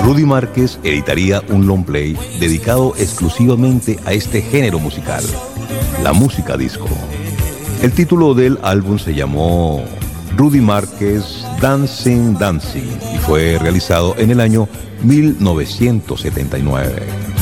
Rudy Márquez editaría un long play dedicado exclusivamente a este género musical, la música disco. El título del álbum se llamó Rudy Márquez Dancing Dancing y fue realizado en el año 1979.